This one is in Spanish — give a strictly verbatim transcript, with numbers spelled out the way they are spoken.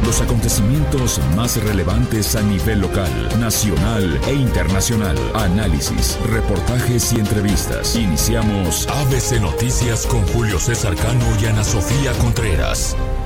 Los acontecimientos más relevantes a nivel local, nacional e internacional. Análisis, reportajes y entrevistas. Iniciamos A B C Noticias con Julio César Cano y Ana Sofía Contreras.